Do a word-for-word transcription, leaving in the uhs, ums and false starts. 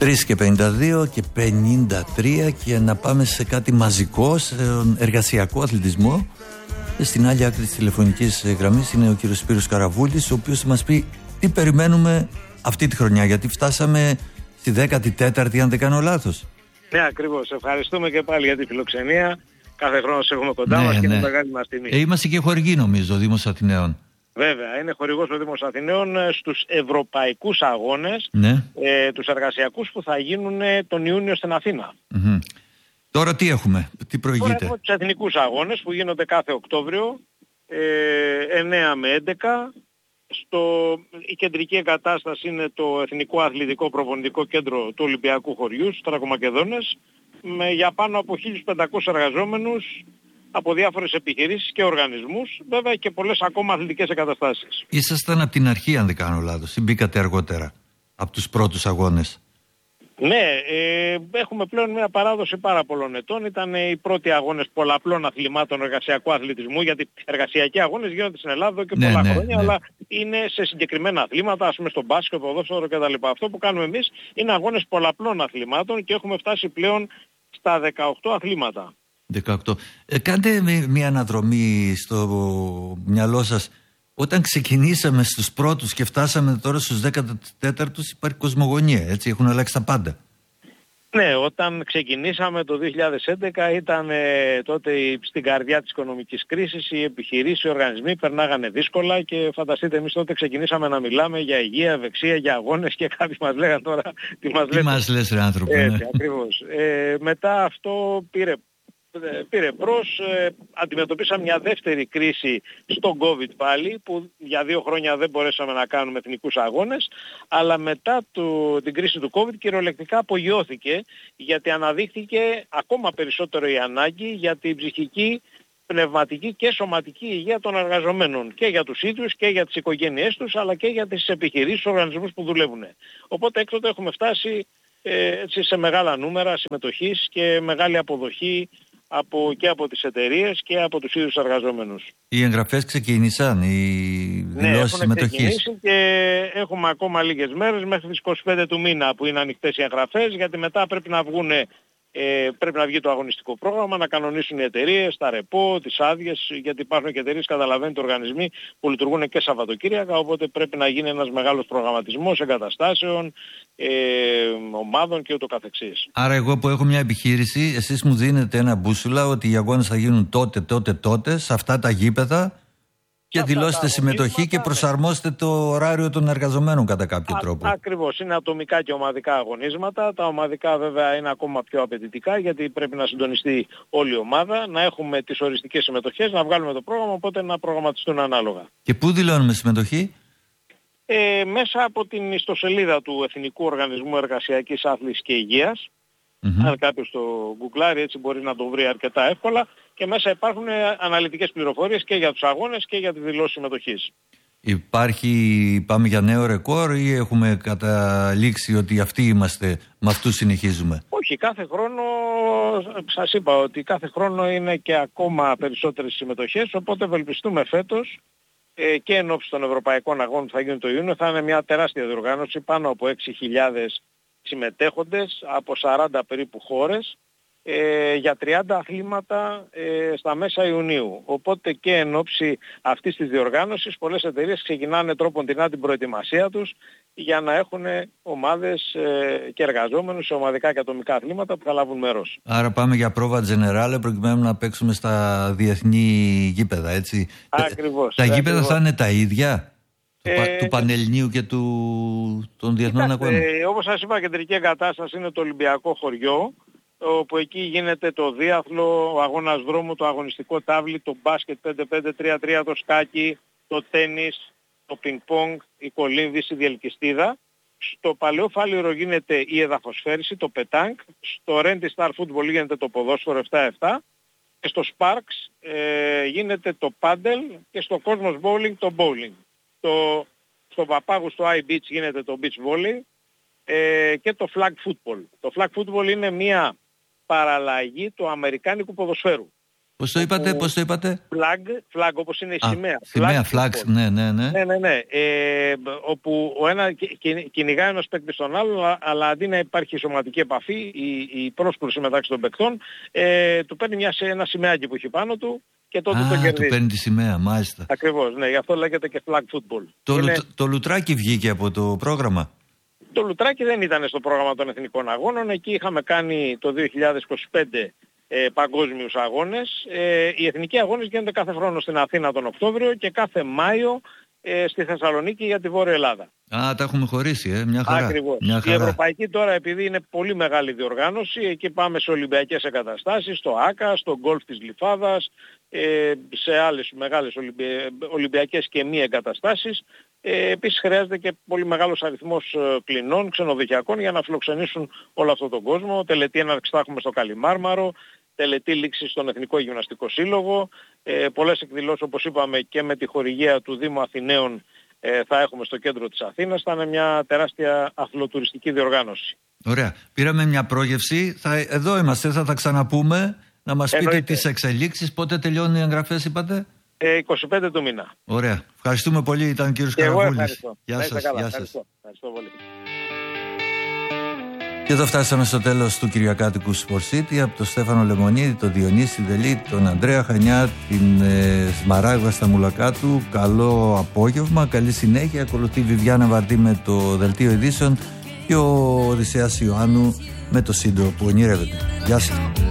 τρεις και πενήντα δύο και πενήντα τρία και να πάμε σε κάτι μαζικό, σε εργασιακό αθλητισμό. Και στην άλλη άκρη της τηλεφωνικής γραμμής είναι ο κύριος Σπύρος Καραβούλης, ο οποίος θα μας πει τι περιμένουμε αυτή τη χρονιά, γιατί φτάσαμε στη δέκατη τέταρτη, αν δεν κάνω λάθος. Ναι, ακριβώς. Ευχαριστούμε και πάλι για τη φιλοξενία. Κάθε χρόνο σε έχουμε κοντά ναι, μας και ναι. είναι μεγάλη μας τιμή. Ε, είμαστε και χορηγοί, νομίζω, ο Δήμος Αθηναίων. Βέβαια, είναι χορηγός ο Δήμος Αθηναίων στους ευρωπαϊκούς αγώνες, ναι. ε, τους εργασιακούς που θα γίνουν τον Ιούνιο στην Αθήνα. Mm-hmm. Τώρα τι έχουμε, τι προηγείται? Τώρα έχουμε τους εθνικούς αγώνες που γίνονται κάθε Οκτώβριο, ε, εννέα με έντεκα. Στο, η κεντρική εγκατάσταση είναι το Εθνικό Αθλητικό Προπονητικό Κέντρο του Ολυμπιακού Χωριού, στους Τρακομακεδόνες, με για πάνω από χίλιους πεντακόσιους εργαζόμενους από διάφορες επιχειρήσεις και οργανισμούς, βέβαια και πολλές ακόμα αθλητικές εγκαταστάσεις. Ήσασταν από την αρχή, αν δεν κάνω λάθος, ή μπήκατε αργότερα, από τους πρώτους αγώνες? Ναι, ε, έχουμε πλέον μια παράδοση πάρα πολλών ετών. Ήταν οι πρώτοι αγώνες πολλαπλών αθλημάτων εργασιακού αθλητισμού, γιατί εργασιακοί αγώνες γίνονται στην Ελλάδα εδώ και ναι, πολλά ναι, χρόνια, ναι. αλλά είναι σε συγκεκριμένα αθλήματα, ας πούμε στο μπάσκετ, ποδόσφαιρο κτλ. Αυτό που κάνουμε εμείς είναι αγώνες πολλαπλών αθλημάτων και έχουμε φτάσει πλέον στα δεκαοκτώ αθλήματα. δεκαοκτώ. Ε, κάντε μια αναδρομή στο μυαλό σας. Όταν ξεκινήσαμε στους πρώτους και φτάσαμε τώρα στους δέκατα τέταρτους, υπάρχει κοσμογονία, έτσι, έχουν αλλάξει τα πάντα. Ναι, όταν ξεκινήσαμε το δύο χιλιάδες έντεκα ήταν ε, τότε στην καρδιά της οικονομικής κρίσης, οι επιχειρήσεις, οι οργανισμοί περνάγανε δύσκολα και φανταστείτε εμείς τότε ξεκινήσαμε να μιλάμε για υγεία, ευεξία, για αγώνες και κάποιοι μας λέγανε τώρα τι μας τι λέτε. μας λες ρε άνθρωπε. Έτσι, ναι. ακριβώς. Ε, μετά αυτό πήρε πήρε μπρος, ε, αντιμετωπίσαμε μια δεύτερη κρίση στον COVID πάλι, που για δύο χρόνια δεν μπορέσαμε να κάνουμε εθνικούς αγώνες, αλλά μετά το, την κρίση του COVID κυριολεκτικά απογειώθηκε, γιατί αναδείχθηκε ακόμα περισσότερο η ανάγκη για την ψυχική, πνευματική και σωματική υγεία των εργαζομένων, και για τους ίδιους και για τις οικογένειές τους, αλλά και για τις επιχειρήσεις, τους οργανισμούς που δουλεύουν. Οπότε έκτοτε έχουμε φτάσει ε, έτσι, σε μεγάλα νούμερα συμμετοχής και μεγάλη αποδοχή από, και από τις εταιρείες και από τους ίδιους εργαζόμενους. Οι εγγραφές ξεκίνησαν, οι δηλώσεις ναι, συμμετοχής. Ξεκινήσει και έχουμε ακόμα λίγες μέρες μέχρι τις είκοσι πέντε του μήνα που είναι ανοιχτές οι εγγραφές, γιατί μετά πρέπει να βγουν, ε, πρέπει να βγει το αγωνιστικό πρόγραμμα, να κανονίσουν οι εταιρείες, τα ρεπό, τις άδειες, γιατί υπάρχουν και εταιρείες, καταλαβαίνετε, οργανισμοί που λειτουργούν και Σαββατοκύριακα, οπότε πρέπει να γίνει ένας μεγάλος προγραμματισμός εγκαταστάσεων, ε, ομάδων και ούτω καθεξής. Άρα εγώ που έχω μια επιχείρηση, εσείς μου δίνετε ένα μπούσουλα ότι οι αγώνες θα γίνουν τότε, τότε, τότε, σε αυτά τα γήπεδα, και αυτά δηλώσετε συμμετοχή και προσαρμόστε το ωράριο των εργαζομένων κατά κάποιο Α, τρόπο. Ακριβώς. Είναι ατομικά και ομαδικά αγωνίσματα. Τα ομαδικά βέβαια είναι ακόμα πιο απαιτητικά, γιατί πρέπει να συντονιστεί όλη η ομάδα, να έχουμε τις οριστικές συμμετοχές, να βγάλουμε το πρόγραμμα, οπότε να προγραμματιστούν ανάλογα. Και πού δηλώνουμε συμμετοχή? Ε, μέσα από την ιστοσελίδα του Εθνικού Οργανισμού Εργασιακής Άθλησης και Υγείας. Mm-hmm. Αν κάποιος το γκουγκλάρει, έτσι μπορεί να το βρει αρκετά εύκολα, και μέσα υπάρχουν αναλυτικές πληροφορίες και για τους αγώνες και για τη δηλώση συμμετοχής. Υπάρχει, πάμε για νέο ρεκόρ ή έχουμε καταλήξει ότι αυτοί είμαστε, με αυτούς συνεχίζουμε? Όχι, κάθε χρόνο, σας είπα ότι κάθε χρόνο είναι και ακόμα περισσότερες συμμετοχές, οπότε ευελπιστούμε φέτος ε, και εν ώψη των Ευρωπαϊκών Αγώνων που θα γίνουν το Ιούνιο, θα είναι μια τεράστια διοργάνωση, πάνω από έξι χιλιάδες συμμετέχοντες από σαράντα περίπου χώρες, ε, για τριάντα αθλήματα ε, στα μέσα Ιουνίου. Οπότε και εν ώψη αυτής της διοργάνωσης πολλές εταιρείες ξεκινάνε τρόποντινά την προετοιμασία τους για να έχουν ομάδες ε, και εργαζόμενους σε ομαδικά και ατομικά αθλήματα που θα λάβουν μέρος. Άρα πάμε για πρόβα τζενεράλε προκειμένου να παίξουμε στα διεθνή γήπεδα, έτσι? Ακριβώς. Τα γήπεδα ακριβώς. θα είναι τα ίδια? Ε, του Πανελληνίου και του, των διεθνών αγώνων. Ε, όπως σας είπα, κεντρική εγκατάσταση είναι το Ολυμπιακό Χωριό, όπου εκεί γίνεται το δίαθλο, ο αγώνας δρόμου, το αγωνιστικό τάβλι, το μπάσκετ πέντε πέντε τρία τρία, το σκάκι, το τένις, το πινκ-πονγκ, η κολύμβηση, η διελκυστίδα. Στο Παλαιό Φάληρο γίνεται η εδαφοσφαίριση, το πετάνκ. Στο Renty Star Football γίνεται το ποδόσφαιρο επτά επτά. Και στο Sparks ε, γίνεται το πάντελ, και στο Cosmos Bowling το bowling. Το, στο Παπάγου, στο iBeach γίνεται το beach volley ε, και το flag football. Το flag football είναι μια παραλλαγή του αμερικάνικου ποδοσφαίρου. Πώς το είπατε, πώς το είπατε? Flag, flag όπως είναι η Α, σημαία. Σημαία, flags, ναι, ναι, ναι. Ναι, ναι, ναι. Ε, όπου ο ένα κυνηγάει ένας παίκτης τον άλλο, αλλά αντί να υπάρχει σωματική επαφή, η, η πρόσκρουση μεταξύ των παικτών, ε, του παίρνει μια, ένα σημαίακι που έχει πάνω του και τότε Α, το κερδίζει. του παίρνει τη σημαία, μάλιστα. Ακριβώς, ναι, γι' αυτό λέγεται και flag football. Το, είναι... λουτ, το λουτράκι βγήκε από το πρόγραμμα. Το λουτράκι δεν ήταν στο πρόγραμμα των εθνικών αγώνων. Εκεί είχαμε κάνει το δύο χιλιάδες είκοσι πέντε ε, παγκόσμιους αγώνες. Ε, οι εθνικοί αγώνες γίνονται κάθε χρόνο στην Αθήνα τον Οκτώβριο και κάθε Μάιο ε, στη Θεσσαλονίκη για τη Βόρεια Ελλάδα. Α, τα έχουμε χωρίσει, ε, μια χαρά. Ακριβώς. Μια χαρά. Η Ευρωπαϊκή τώρα, επειδή είναι πολύ μεγάλη διοργάνωση, εκεί πάμε σε Ολυμπιακές εγκαταστάσεις, στο ΆΚΑ, στο γκολφ της Γλυφάδας, ε, σε άλλες μεγάλες Ολυμπια... Ολυμπιακές και μη εγκαταστάσεις. Ε, επίσης χρειάζεται και πολύ μεγάλος αριθμός κλινών, ξενοδοχειακών για να φιλοξενήσουν όλο αυτόν τον κόσμο. Τελετή έναρξη θα έχουμε στο Καλιμάρμαρο, τελετή λήξη στον Εθνικό Γυμναστικό Σύλλογο, ε, πολλές εκδηλώσεις όπως είπαμε και με τη χορηγία του Δήμου Αθηναίων ε, θα έχουμε στο κέντρο της Αθήνας. Θα είναι μια τεράστια αθλοτουριστική διοργάνωση. Ωραία. Πήραμε μια πρόγευση. Θα, εδώ είμαστε, θα τα ξαναπούμε. Να μας πείτε Εννοείται. τις εξελίξεις. Πότε τελειώνουν οι εγγραφές, είπατε? Ε, είκοσι πέντε του μήνα. Ωραία. Ευχαριστούμε πολύ. Ήταν ο κύριος Και εγώ Καραβούλης. ευχαριστώ. Γεια Να σας. είστε καλά. Γεια σας. Ευχαριστώ. Ευχαριστώ πολύ. Και εδώ φτάσαμε στο τέλος του Κυριακάτικου Sport City. Από τον Στέφανο Λεμονίδη, τον Διονύση Δελή, τον Ανδρέα Χανιά, την ε, Σμαράγδα Σταμουλακάτου. Καλό απόγευμα, καλή συνέχεια. Ακολουθεί η Βιβιάνα Βαρδί με το Δελτίο Ειδήσεων και ο Οδυσσέας Ιωάννου με το Σύντρο που ονειρεύεται. Γεια σας.